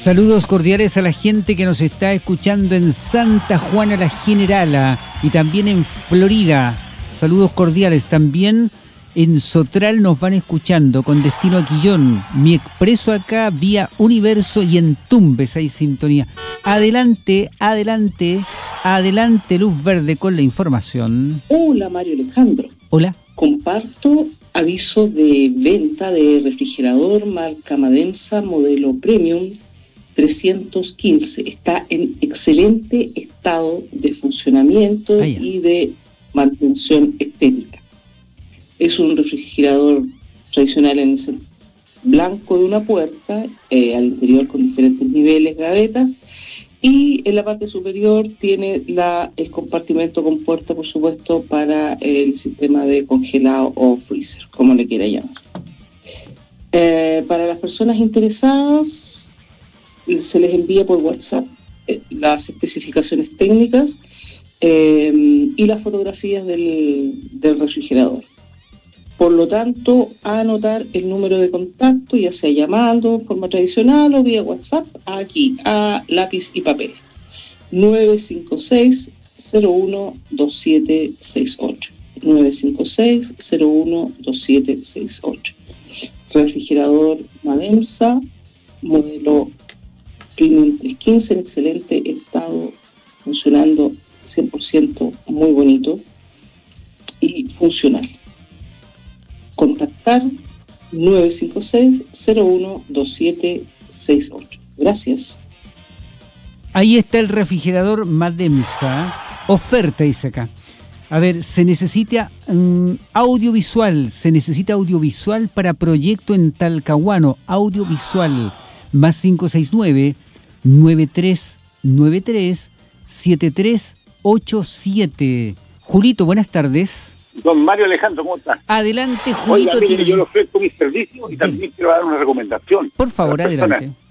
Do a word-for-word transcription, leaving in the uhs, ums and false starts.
Saludos cordiales a la gente que nos está escuchando en Santa Juana la Generala y también en Florida. Saludos cordiales también en Sotral nos van escuchando con destino a Quillón. Mi Expreso acá vía Universo y en Tumbes hay sintonía. Adelante, adelante, adelante Luz Verde con la información. Hola Mario Alejandro. Hola. Comparto aviso de venta de refrigerador marca Madensa modelo Premium trescientos quince. Está en excelente estado de funcionamiento ah, y de mantención estética. Es un refrigerador tradicional en el blanco de una puerta, eh, al interior con diferentes niveles, gavetas, y en la parte superior tiene la, el compartimento con puerta, por supuesto, para el sistema de congelado o freezer, como le quiera llamar. Eh, para las personas interesadas, se les envía por WhatsApp eh, las especificaciones técnicas eh, y las fotografías del, del refrigerador. Por lo tanto, a anotar el número de contacto, ya sea llamando en forma tradicional o vía WhatsApp, aquí, a lápiz y papel. nueve cinco seis, cero uno, dos siete seis ocho. nueve cinco seis, cero uno, dos siete seis ocho. Refrigerador Madensa, modelo Premium trescientos quince, en excelente estado, funcionando cien por ciento, muy bonito y funcional. Contactar nueve cinco seis, cero uno, dos siete seis ocho. Gracias. Ahí está el refrigerador Madensa. Oferta, dice acá. A ver, se necesita um, audiovisual, se necesita audiovisual para proyecto en Talcahuano, audiovisual, más cinco seis nueve, nueve tres nueve tres, siete tres ocho siete. Julito, buenas tardes. Don Mario Alejandro, ¿cómo está? Adelante, Julito. Oiga, mire, yo le ofrezco mis servicios y también quiero dar una recomendación. Por favor, adelante.